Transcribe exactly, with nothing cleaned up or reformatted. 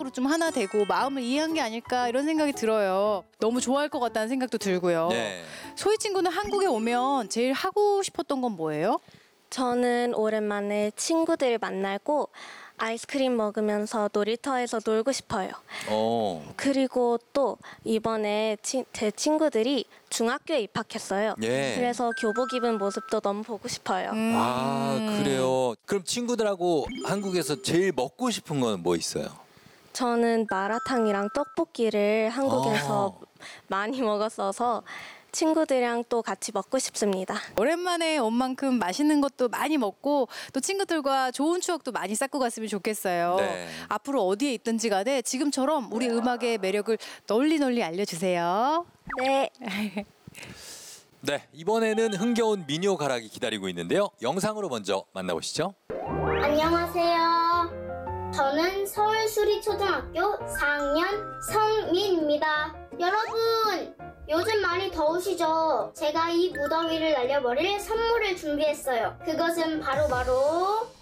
가족으로 좀 하나 되고 마음을 이해한 게 아닐까 이런 생각이 들어요. 너무 좋아할 것 같다는 생각도 들고요. 네. 소희 친구는 한국에 오면 제일 하고 싶었던 건 뭐예요? 저는 오랜만에 친구들 만나고 아이스크림 먹으면서 놀이터에서 놀고 싶어요. 어. 그리고 또 이번에 치, 제 친구들이 중학교에 입학했어요. 예. 그래서 교복 입은 모습도 너무 보고 싶어요. 음. 아, 그래요. 그럼 친구들하고 한국에서 제일 먹고 싶은 건 뭐 있어요? 저는 마라탕이랑 떡볶이를 한국에서 어. 많이 먹었어서 친구들이랑 또 같이 먹고 싶습니다. 오랜만에 온 만큼 맛있는 것도 많이 먹고 또 친구들과 좋은 추억도 많이 쌓고 갔으면 좋겠어요. 네. 앞으로 어디에 있든지 간에 지금처럼 우리 음악의 매력을 널리 널리 알려주세요. 네. 네, 이번에는 흥겨운 민요 가락이 기다리고 있는데요. 영상으로 먼저 만나보시죠. 안녕하세요. 저는 서울수리초등학교 사 학년 성민입니다. 여러분, 요즘 많이 더우시죠? 제가 이 무더위를 날려버릴 선물을 준비했어요. 그것은 바로바로